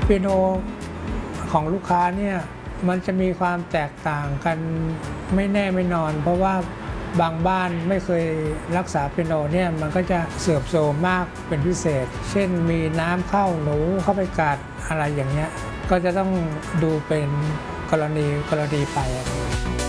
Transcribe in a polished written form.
ปีโนของลูกค้าเนี่ยมันจะมีความแตกต่างกันไม่แน่ไม่นอน เพราะว่าบางบ้านไม่เคยรักษาเปียโนเนี่ยมันก็จะเสื่อมโทรมมากเป็นพิเศษ เช่นมีน้ำเข้าหนูเข้าไปกัดอะไรอย่างเงี้ยก็จะต้องดูเป็นกรณีไป